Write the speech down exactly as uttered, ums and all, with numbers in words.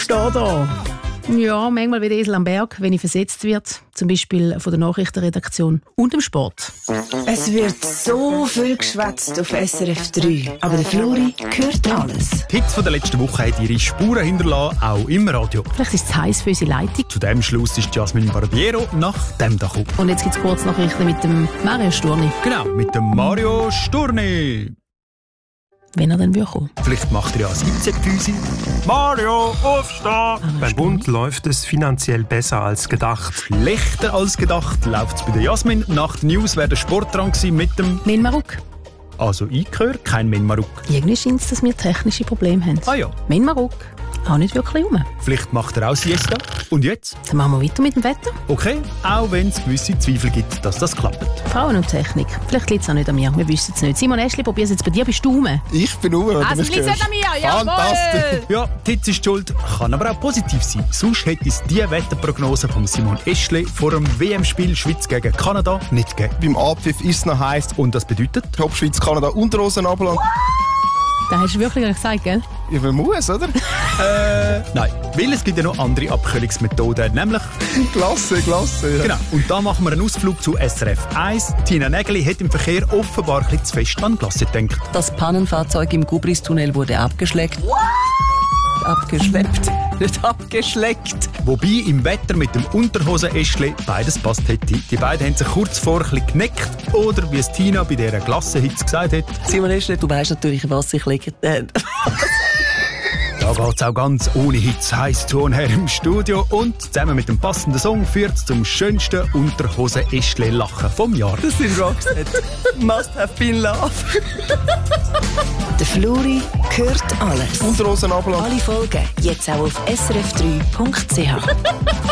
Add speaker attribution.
Speaker 1: stehe da. Ja, manchmal wie der Esel am Berg, wenn ich versetzt wird. Zum Beispiel von der Nachrichtenredaktion und dem Sport.
Speaker 2: Es wird so viel geschwätzt auf S R F drei. Aber der Flori hört alles.
Speaker 3: Die Hits von der letzten Woche haben ihre Spuren hinterlassen, auch im Radio.
Speaker 1: Vielleicht ist es heiß für unsere Leitung.
Speaker 3: Zu dem Schluss ist Jasmin Barbiero nach dem da gekommen.
Speaker 1: Und jetzt gibt es Kurznachrichten mit dem Mario Sturni.
Speaker 3: Genau, mit dem Mario Sturni.
Speaker 1: Wenn er dann will kommen.
Speaker 3: Vielleicht macht er ja ein Einzeckfüsi. Mario, aufstehen!
Speaker 4: Beim Bund läuft es finanziell besser als gedacht.
Speaker 3: Schlechter als gedacht läuft es bei der Jasmin. Nach den News wäre der Sport dran gewesen mit dem...
Speaker 1: Menmaruk.
Speaker 3: Also ich höre kein Menmaruk.
Speaker 1: Irgendwie scheint es, dass wir technische Probleme haben.
Speaker 3: Ah ja.
Speaker 1: Menmaruk. Auch nicht wirklich rum.
Speaker 3: Vielleicht macht er auch Siesta. Und jetzt?
Speaker 1: Dann machen wir weiter mit dem Wetter.
Speaker 3: Okay, auch wenn es gewisse Zweifel gibt, dass das klappt.
Speaker 1: Frauen und Technik. Vielleicht liegt es auch nicht an mir. Wir wissen es nicht. Simon Eschli, probier es jetzt bei dir. Bist du rum?
Speaker 5: Ich bin rum.
Speaker 1: Also es liegt nicht an mir. Jawohl.
Speaker 5: Fantastisch.
Speaker 3: Ja, die Hitze ist die schuld, kann aber auch positiv sein. Sonst hätte es die Wetterprognose von Simon Eschli vor dem W M-Spiel Schweiz gegen Kanada nicht gegeben.
Speaker 5: Beim Abpfiff ist es noch heiß.
Speaker 3: Und das bedeutet?
Speaker 5: Top Schweiz, Kanada, Unterhosen runterlassen.
Speaker 1: Das hast du wirklich gesagt, gell?
Speaker 5: Ja, man muss, oder?
Speaker 3: Äh, nein, weil es gibt ja noch andere Abkühlungsmethoden, nämlich...
Speaker 5: Klasse, klasse. Ja.
Speaker 3: Genau, und da machen wir einen Ausflug zu S R F eins. Tina Nägeli hat im Verkehr offenbar ein bisschen zu fest an Klasse gedacht.
Speaker 6: Das Pannenfahrzeug im Gubristunnel wurde abgeschleckt. Abgeschleppt, nicht abgeschleckt.
Speaker 3: Wobei im Wetter mit dem Unterhosen-Eschli beides passt hätte. Die beiden haben sich kurz vor ein bisschen geneckt. Oder wie es Tina bei dieser Glassenhitze gesagt hat.
Speaker 6: Simon Eschli, du weißt natürlich, was ich lege. Äh,
Speaker 3: Da geht es auch ganz ohne Hitze heiß zu und her im Studio. Und zusammen mit dem passenden Song führt es zum schönsten Unterhosen-Eschli-Lachen vom Jahr.
Speaker 6: das sind Rockset. Must have been love.
Speaker 2: Der Flori hört alles.
Speaker 5: Unterhosen runterlassen.
Speaker 2: Alle Folgen jetzt auch auf s r f drei punkt c h.